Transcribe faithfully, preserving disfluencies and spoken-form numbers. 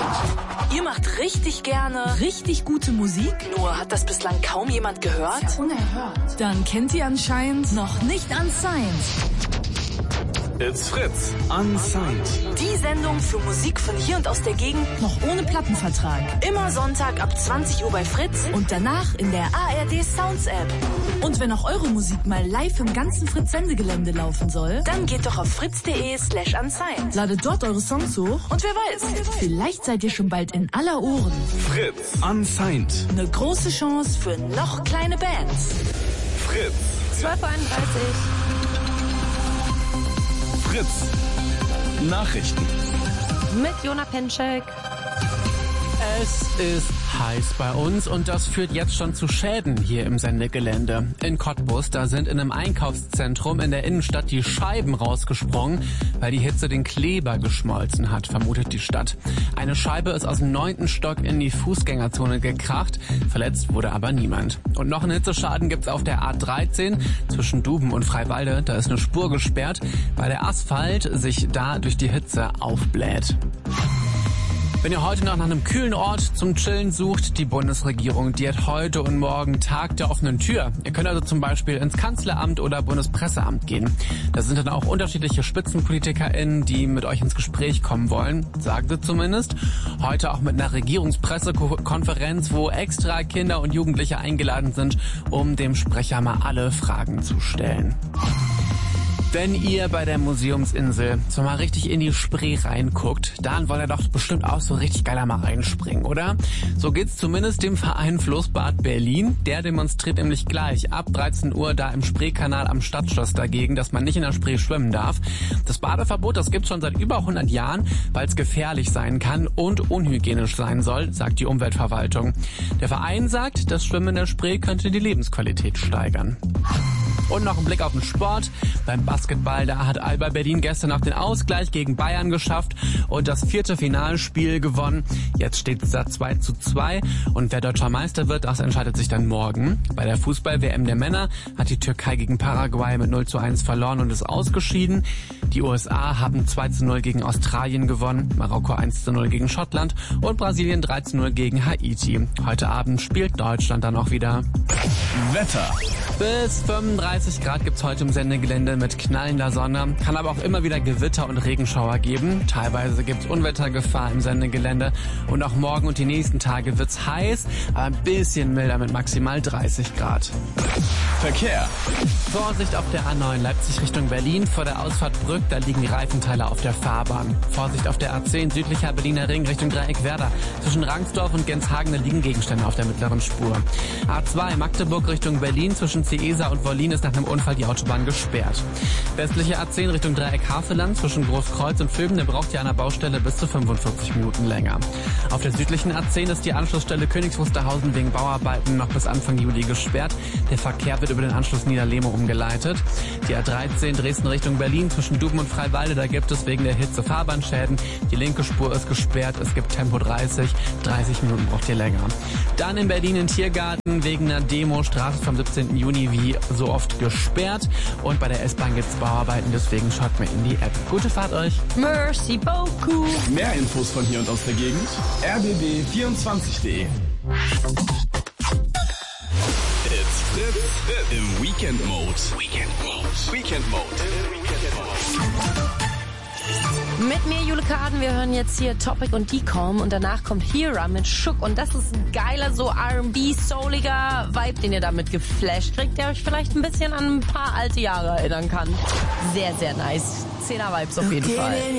Ihr macht richtig gerne richtig gute Musik? Nur hat das bislang kaum jemand gehört? Das ist ja unerhört. Dann kennt ihr anscheinend noch nicht Unsigned. It's Fritz, Unsigned. Die Sendung für Musik von hier und aus der Gegend. Noch ohne Plattenvertrag. Immer Sonntag ab zwanzig Uhr bei Fritz. Und danach in der A R D Sounds App. Und wenn auch eure Musik mal live im ganzen Fritz-Sendegelände laufen soll, dann geht doch auf fritz.de slash unsigned. Ladet dort eure Songs hoch. Und wer weiß, vielleicht seid ihr schon bald in aller Ohren. Fritz, Unsigned. Eine große Chance für noch kleine Bands. Fritz. zwölf Uhr einunddreißig. Fritz. Nachrichten. Mit Jona Penczek. Es ist heiß bei uns und das führt jetzt schon zu Schäden hier im Sendegelände. In Cottbus, da sind in einem Einkaufszentrum in der Innenstadt die Scheiben rausgesprungen, weil die Hitze den Kleber geschmolzen hat, vermutet die Stadt. Eine Scheibe ist aus dem neunten Stock in die Fußgängerzone gekracht, verletzt wurde aber niemand. Und noch einen Hitzeschaden gibt's auf der A dreizehn zwischen Duben und Freiwalde. Da ist eine Spur gesperrt, weil der Asphalt sich da durch die Hitze aufbläht. Wenn ihr heute noch nach einem kühlen Ort zum Chillen sucht, die Bundesregierung, die hat heute und morgen Tag der offenen Tür. Ihr könnt also zum Beispiel ins Kanzleramt oder Bundespresseamt gehen. Da sind dann auch unterschiedliche SpitzenpolitikerInnen, die mit euch ins Gespräch kommen wollen, sagen sie zumindest. Heute auch mit einer Regierungspressekonferenz, wo extra Kinder und Jugendliche eingeladen sind, um dem Sprecher mal alle Fragen zu stellen. Wenn ihr bei der Museumsinsel so mal richtig in die Spree reinguckt, dann wollt ihr doch bestimmt auch so richtig geiler mal reinspringen, oder? So geht's zumindest dem Verein Flussbad Berlin. Der demonstriert nämlich gleich ab dreizehn Uhr da im Spreekanal am Stadtschloss dagegen, dass man nicht in der Spree schwimmen darf. Das Badeverbot, das gibt's schon seit über hundert Jahren, weil es gefährlich sein kann und unhygienisch sein soll, sagt die Umweltverwaltung. Der Verein sagt, das Schwimmen in der Spree könnte die Lebensqualität steigern. Und noch ein Blick auf den Sport. Beim Basketball, da hat Alba Berlin gestern auch den Ausgleich gegen Bayern geschafft und das vierte Finalspiel gewonnen. Jetzt steht es da zwei zu zwei und wer deutscher Meister wird, das entscheidet sich dann morgen. Bei der Fußball-W M der Männer hat die Türkei gegen Paraguay mit null zu eins verloren und ist ausgeschieden. Die U S A haben zwei zu null gegen Australien gewonnen, Marokko eins zu null gegen Schottland und Brasilien drei zu null gegen Haiti. Heute Abend spielt Deutschland dann auch wieder. Wetter. Bis fünfunddreißig Grad gibt's heute im Sendegelände mit knallender Sonne. Kann aber auch immer wieder Gewitter und Regenschauer geben. Teilweise gibt's Unwettergefahr im Sendegelände. Und auch morgen und die nächsten Tage wird's heiß, aber ein bisschen milder mit maximal dreißig Grad. Verkehr. Vorsicht auf der A neun Leipzig Richtung Berlin. Vor der Ausfahrt Brück, da liegen Reifenteile auf der Fahrbahn. Vorsicht auf der A zehn südlicher Berliner Ring Richtung Dreieck Werder. Zwischen Rangsdorf und Genshagen, da liegen Gegenstände auf der mittleren Spur. A zwei Magdeburg Richtung Berlin. Zwischen Ciesa und Wollin ist nach einem Unfall die Autobahn gesperrt. Westliche A zehn Richtung Dreieck Havelland zwischen Großkreuz und Vögen, da braucht ihr an der Baustelle bis zu fünfundvierzig Minuten länger. Auf der südlichen A zehn ist die Anschlussstelle Königs Wusterhausen wegen Bauarbeiten noch bis Anfang Juli gesperrt. Der Verkehr wird über den Anschluss Niederlehme umgeleitet. Die A dreizehn Dresden Richtung Berlin zwischen Duben und Freiwalde, da gibt es wegen der Hitze Fahrbahnschäden. Die linke Spur ist gesperrt, es gibt Tempo dreißig, dreißig Minuten braucht ihr länger. Dann in Berlin in Tiergarten wegen einer Demo, Straße vom siebzehnten Juni wie so oft gesperrt. Und bei der S-Bahn gibt's Bauarbeiten, deswegen schaut mal in die App. Gute Fahrt euch. Merci beaucoup. Mehr Infos von hier und aus der Gegend. r b b vierundzwanzig punkt de. It's Fritz im Weekend Mode. Weekend Mode. Weekend Mode. Mit mir, Jule Kaden, wir hören jetzt hier Topic und Decom und danach kommt Hira mit Shook und das ist ein geiler, so R and B, souliger Vibe, den ihr damit geflasht kriegt, der euch vielleicht ein bisschen an ein paar alte Jahre erinnern kann. Sehr, sehr nice. Zehner Vibes auf jeden Fall.